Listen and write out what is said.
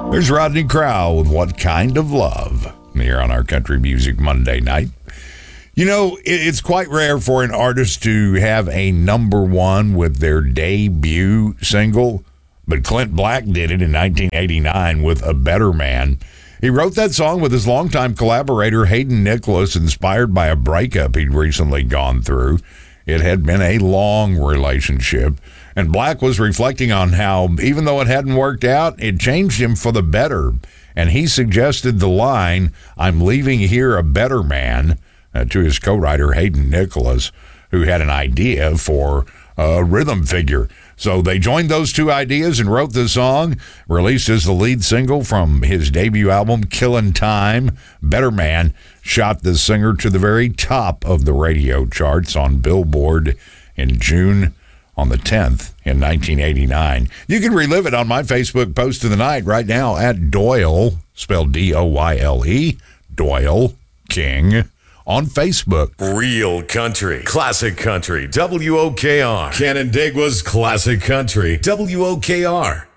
There's Rodney Crowell with What Kind of Love here on our Country Music Monday night. You know, it's quite rare for an artist to have a number one with their debut single, but Clint Black did it in 1989 with A Better Man. He wrote that song with his longtime collaborator Hayden Nicholas, inspired by a breakup he'd recently gone through. It had been a long relationship, and Black was reflecting on how, even though it hadn't worked out, it changed him for the better. And he suggested the line, "I'm leaving here a better man," to his co-writer Hayden Nicholas, who had an idea for a rhythm figure. So they joined those two ideas and wrote the song, released as the lead single from his debut album, Killin' Time. Better Man shot the singer to the very top of the radio charts on Billboard in June on the 10th in 1989. You can relive it on my Facebook post of the night right now at Doyle, spelled D-O-Y-L-E, Doyle King, on Facebook. Real country, classic country, WOKR. Canandaigua's classic country, WOKR.